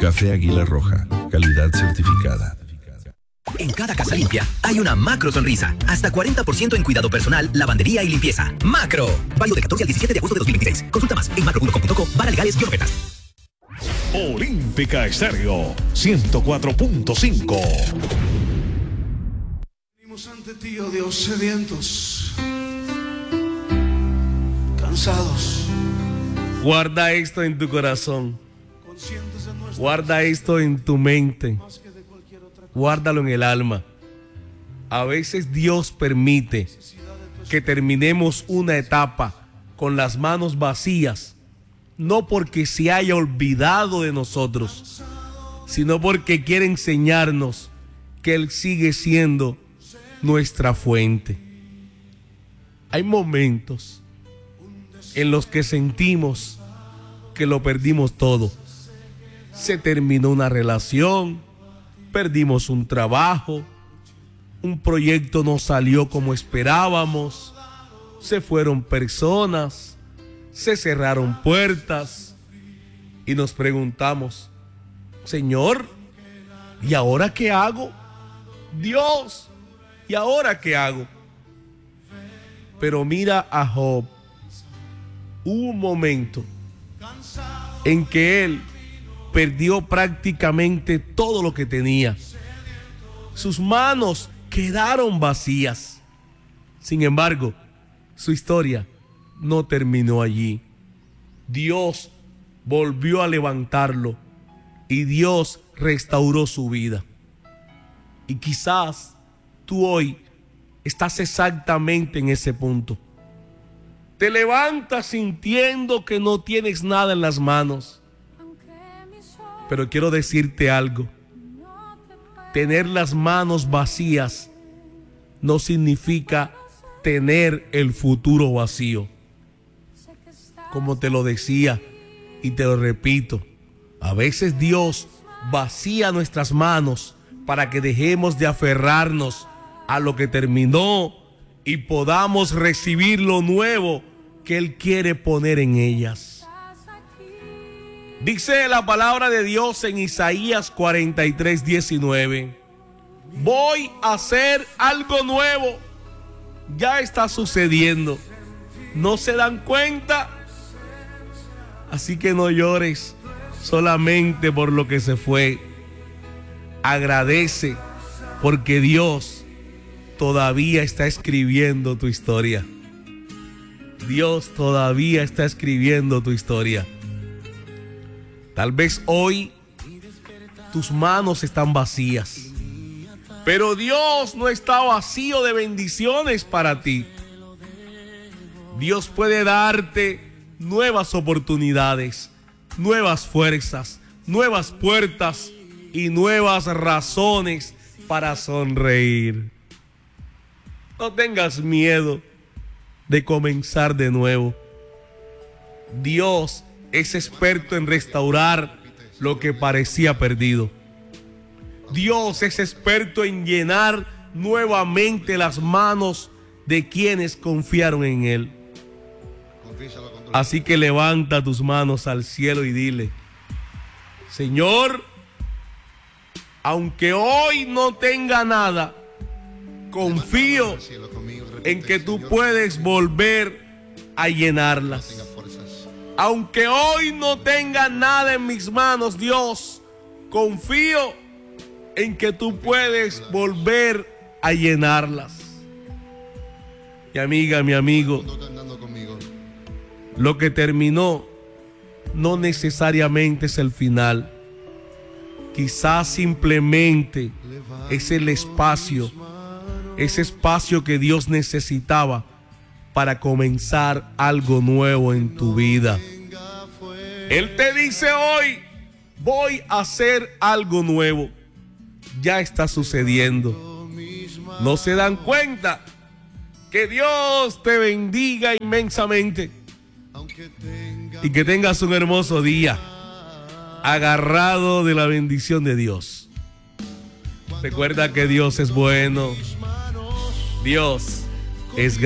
Café Águila Roja, calidad certificada. En cada casa limpia hay una macro sonrisa. Hasta 40% en cuidado personal, lavandería y limpieza. Macro. Válido de 14 al 17 de agosto de 2026. Consulta más en macro.com.co. Legales y ofertas. Olímpica Estéreo 104.5. Venimos ante ti, oh Dios, sedientos, cansados. Guarda esto en tu corazón. Guarda esto en tu mente. Guárdalo en el alma. A veces Dios permite que terminemos una etapa con las manos vacías, no porque se haya olvidado de nosotros, sino porque quiere enseñarnos que Él sigue siendo nuestra fuente. Hay momentos en los que sentimos que lo perdimos todo. Se terminó una relación, perdimos un trabajo, un proyecto no salió como esperábamos, se fueron personas, se cerraron puertas y nos preguntamos, Señor, ¿y ahora qué hago? Dios, ¿y ahora qué hago? Pero mira a Job, hubo un momento en que él perdió prácticamente todo lo que tenía. Sus manos quedaron vacías. Sin embargo, su historia no terminó allí. Dios volvió a levantarlo y Dios restauró su vida. Y quizás tú hoy estás exactamente en ese punto. Te levantas sintiendo que no tienes nada en las manos. Pero quiero decirte algo. Tener las manos vacías no significa tener el futuro vacío. Como te lo decía y te lo repito, a veces Dios vacía nuestras manos para que dejemos de aferrarnos a lo que terminó y podamos recibir lo nuevo que Él quiere poner en ellas. Dice la palabra de Dios en Isaías 43:19. Voy a hacer algo nuevo. Ya está sucediendo. ¿No se dan cuenta? Así que no llores solamente por lo que se fue. Agradece porque Dios todavía está escribiendo tu historia. Dios todavía está escribiendo tu historia. Tal vez hoy tus manos están vacías, pero Dios no está vacío de bendiciones para ti. Dios puede darte nuevas oportunidades, nuevas fuerzas, nuevas puertas y nuevas razones para sonreír. No tengas miedo de comenzar de nuevo. Dios es experto en restaurar lo que parecía perdido. Dios es experto en llenar nuevamente las manos de quienes confiaron en Él. Así que levanta tus manos al cielo y dile: Señor, aunque hoy no tenga nada, confío en que tú puedes volver a llenarlas. Aunque hoy no tenga nada en mis manos, Dios, confío en que tú puedes volver a llenarlas. Mi amiga, mi amigo, lo que terminó no necesariamente es el final. Quizás simplemente es el espacio, ese espacio que Dios necesitaba para comenzar algo nuevo en tu vida. Él te dice hoy: voy a hacer algo nuevo. Ya está sucediendo. ¿No se dan cuenta? Que Dios te bendiga inmensamente y que tengas un hermoso día agarrado de la bendición de Dios. Recuerda que Dios es bueno. Dios es grande.